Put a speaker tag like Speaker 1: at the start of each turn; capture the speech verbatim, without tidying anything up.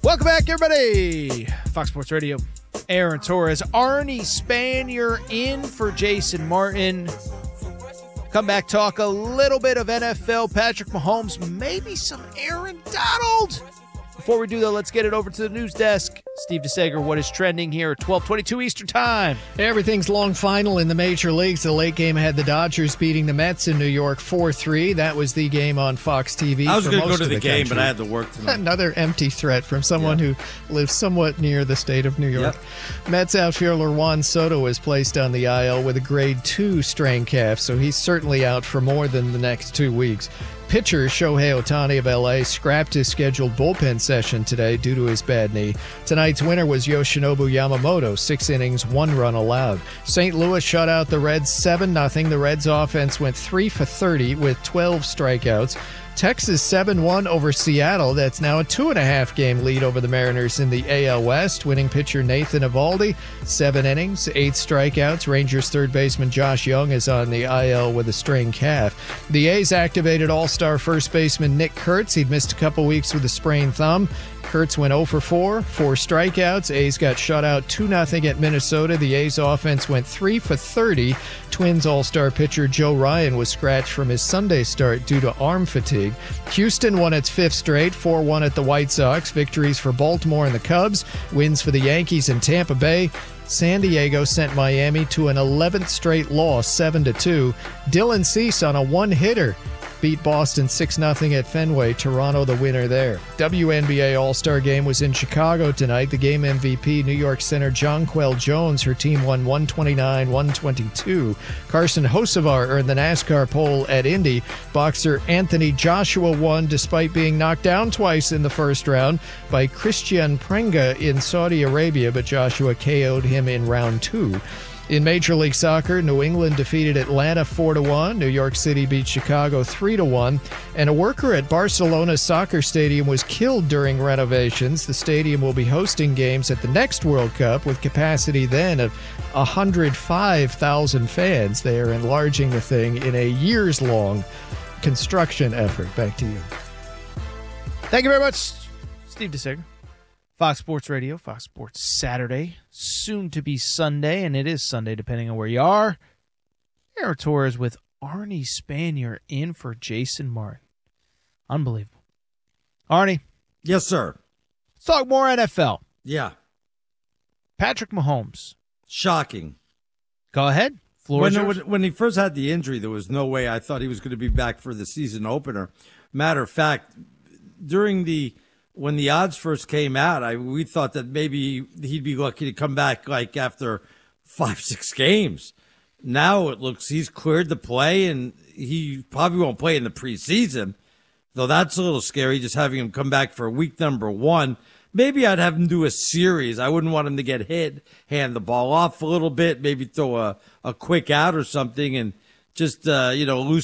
Speaker 1: Welcome back, everybody. Fox Sports Radio. Aaron Torres, Arnie Spanier in for Jason Martin. Come back, talk a little bit of N F L, Patrick Mahomes, maybe some Aaron Donald. Before we do that, let's get it over to the news desk. Steve DeSager, what is trending here at twelve twenty-two Eastern Time?
Speaker 2: Everything's long final in the major leagues. The late game had the Dodgers beating the Mets in New York four three. That was the game on Fox T V.
Speaker 3: I was
Speaker 2: going to
Speaker 3: go to the,
Speaker 2: the
Speaker 3: game,
Speaker 2: country.
Speaker 3: but I had to work tonight.
Speaker 2: Another empty threat from someone
Speaker 3: yeah.
Speaker 2: who lives somewhat near the state of New York. Yep. Mets outfielder Juan Soto was placed on the I L with a grade two strained calf, so he's certainly out for more than the next two weeks. Pitcher Shohei Ohtani of L A scrapped his scheduled bullpen session today due to his bad knee. Tonight's winner was Yoshinobu Yamamoto, six innings, one run allowed. Saint Louis shut out the Reds seven nothing. The Reds offense went three for thirty with twelve strikeouts. Texas seven one over Seattle. That's now a two-and-a-half game lead over the Mariners in the A L West. Winning pitcher Nathan Eovaldi, seven innings, eight strikeouts. Rangers third baseman Josh Young is on the I L with a strained calf. The A's activated all-star first baseman Nick Kurtz. He'd missed a couple weeks with a sprained thumb. Kurtz went oh for four, four strikeouts. A's got shut out two nothing at Minnesota. The A's offense went three for thirty. Twins all-star pitcher Joe Ryan was scratched from his Sunday start due to arm fatigue. Houston won its fifth straight, four one at the White Sox. Victories for Baltimore and the Cubs. Wins for the Yankees and Tampa Bay. San Diego sent Miami to an eleventh straight loss, seven to two. Dylan Cease on a one-hitter beat Boston six nothing at Fenway. Toronto the winner there. W N B A All-Star Game was in Chicago tonight. The game M V P, New York center Jonquel Jones. Her team won one twenty-nine one twenty-two. Carson Hocevar earned the NASCAR pole at Indy. Boxer Anthony Joshua won despite being knocked down twice in the first round by Christian Prenga in Saudi Arabia, but Joshua K O'd him in round two. In Major League Soccer, New England defeated Atlanta four to one. New York City beat Chicago three to one. And a worker at Barcelona's soccer stadium was killed during renovations. The stadium will be hosting games at the next World Cup with capacity then of one hundred five thousand fans. They are enlarging the thing in a years-long construction effort. Back to you.
Speaker 1: Thank you very much, Steve DeSager. Fox Sports Radio, Fox Sports Saturday, soon to be Sunday, and it is Sunday depending on where you are. Aaron Torres with Arnie Spanier in for Jason Martin. Unbelievable. Arnie.
Speaker 3: Yes, sir.
Speaker 1: Let's talk more N F L.
Speaker 3: Yeah.
Speaker 1: Patrick Mahomes.
Speaker 3: Shocking.
Speaker 1: Go ahead. Floor
Speaker 3: When,
Speaker 1: is
Speaker 3: when,
Speaker 1: yours.
Speaker 3: when he first had the injury, there was no way I thought he was going to be back for the season opener. Matter of fact, during the when the odds first came out, I we thought that maybe he'd be lucky to come back like after five, six games. Now it looks he's cleared to play, and he probably won't play in the preseason, though that's a little scary, just having him come back for week number one. Maybe I'd have him do a series. I wouldn't want him to get hit, hand the ball off a little bit, maybe throw a, a quick out or something, and just, uh, you know, lose